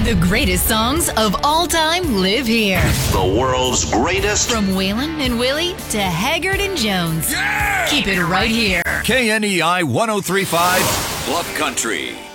The greatest songs of all time live here. The world's greatest. From Waylon and Willie to Haggard and Jones. Yeah! Keep it right here. KNEI 103.5 Bluff Country.